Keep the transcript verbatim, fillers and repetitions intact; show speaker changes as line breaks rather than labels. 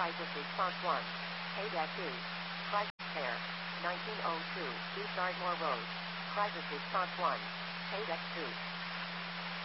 Crisis Response one. eight two. Crisis Fair. nineteen oh two. East Ardmore Road. Crisis Response one. eight two.